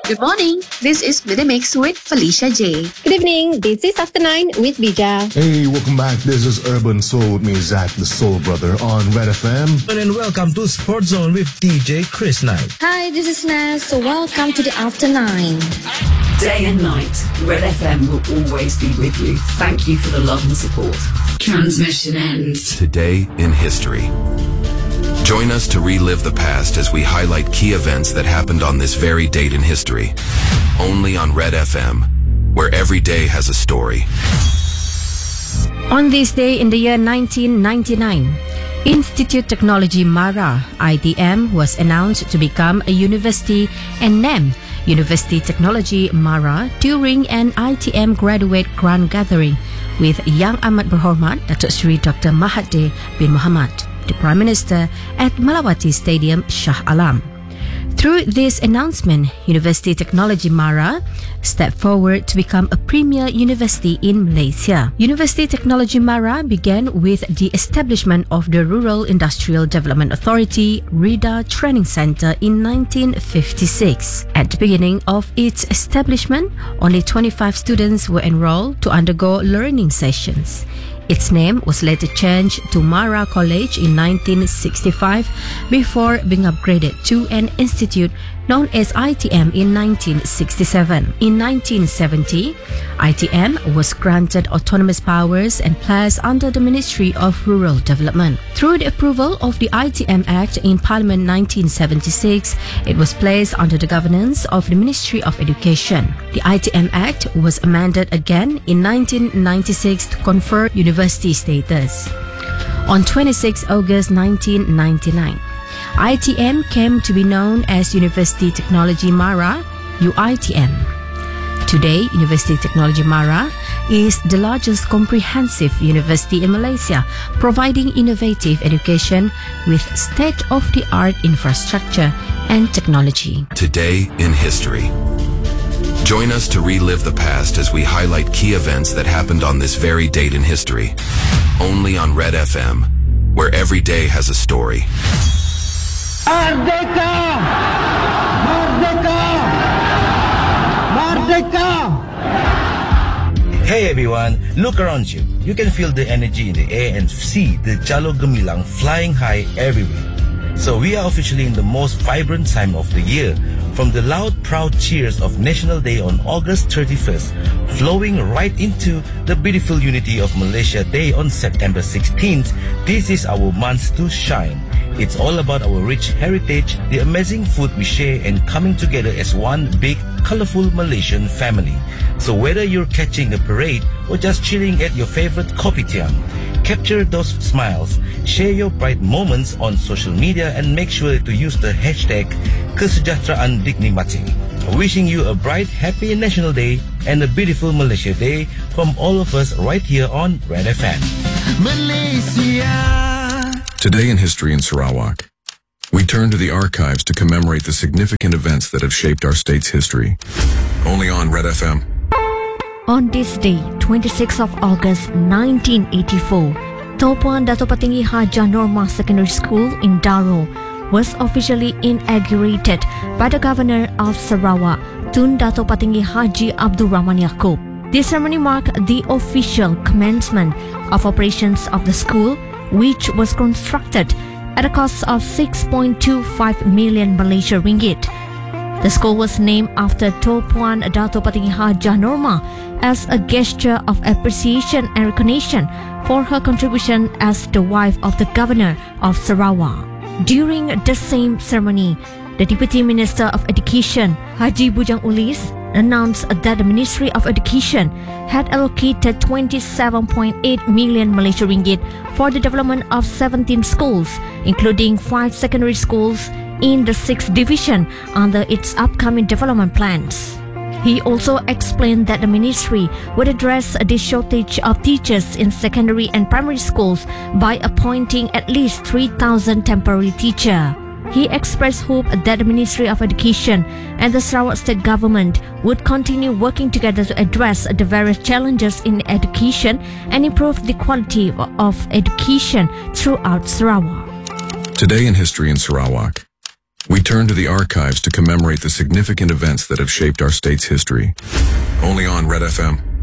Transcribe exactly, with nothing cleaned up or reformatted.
Good morning. This is With the Mix with Felicia J. Good evening. This is After Nine with Bija. Hey, welcome back. This is Urban Soul with me, Zach, the Soul Brother, on Red F M. And welcome to Sports Zone with D J Chris Knight. Hi, this is Naz. So welcome to the After Nine. Day and night, Red F M will always be with you. Thank you for the love and support. Transmission ends. Today in history. Join us to relive the past as we highlight key events that happened on this very date in history. Only on Red F M, where every day has a story. On this day in the year nineteen ninety-nine, Institute Technology Mara, I T M, was announced to become a university and named University Technology Mara during an I T M graduate grant gathering with Yang Amat Berhormat Datuk Seri Doctor Mahathir bin Mohamad, the Prime Minister, at Malawati Stadium, Shah Alam. Through this announcement, University Technology Mara stepped forward to become a premier university in Malaysia. University Technology Mara began with the establishment of the Rural Industrial Development Authority RIDA Training Centre in nineteen fifty-six. At the beginning of its establishment, only twenty-five students were enrolled to undergo learning sessions. Its name was later changed to Mara College in nineteen sixty-five before being upgraded to an institute known as I T M in nineteen sixty-seven. In nineteen seventy, I T M was granted autonomous powers and placed under the Ministry of Rural Development. Through the approval of the I T M Act in Parliament nineteen seventy-six, it was placed under the governance of the Ministry of Education. The I T M Act was amended again in nineteen ninety-six to confer university status. On the twenty-sixth of August nineteen ninety-nine, I T M came to be known as University Technology Mara, U I T M. Today, University Technology Mara is the largest comprehensive university in Malaysia, providing innovative education with state-of-the-art infrastructure and technology. Today in history. Join us to relive the past as we highlight key events that happened on this very date in history. Only on Red F M, where every day has a story. Merdeka! Merdeka! Merdeka! Hey everyone, look around you. You can feel the energy in the air and see the Jalo Gemilang flying high everywhere. So we are officially in the most vibrant time of the year, from the loud, proud cheers of National Day on August thirty-first, flowing right into the beautiful Unity of Malaysia Day on September sixteenth. This is our month to shine. It's all about our rich heritage, the amazing food we share, and coming together as one big, colorful Malaysian family. So whether you're catching a parade or just chilling at your favorite kopitiam, capture those smiles, share your bright moments on social media, and make sure to use the hashtag Kesejahteraan Dinikmati. Wishing you a bright, happy National Day and a beautiful Malaysia Day from all of us right here on Red F M. Malaysia. Today in history in Sarawak. We turn to the archives to commemorate the significant events that have shaped our state's history. Only on Red F M. On this day, twenty-sixth of August nineteen eighty-four, Topuan Dato' Patinggi Haja Norma Secondary School in Daro was officially inaugurated by the Governor of Sarawak, Tun Dato' Patinggi Haji Abdul Rahman Yaakob. This ceremony marked the official commencement of operations of the school, which was constructed at a cost of six point two five million Malaysia ringgit. The school was named after Topuan Dato' Patinggi Haja Norma as a gesture of appreciation and recognition for her contribution as the wife of the Governor of Sarawak. During the same ceremony, the Deputy Minister of Education, Haji Bujang Ulis, announced that the Ministry of Education had allocated twenty-seven point eight million Malaysia ringgit for the development of seventeen schools, including five secondary schools in the sixth division under its upcoming development plans. He also explained that the ministry would address the shortage of teachers in secondary and primary schools by appointing at least three thousand temporary teachers. He expressed hope that the Ministry of Education and the Sarawak State Government would continue working together to address the various challenges in education and improve the quality of education throughout Sarawak. Today in history in Sarawak. We turn to the archives to commemorate the significant events that have shaped our state's history. Only on Red F M.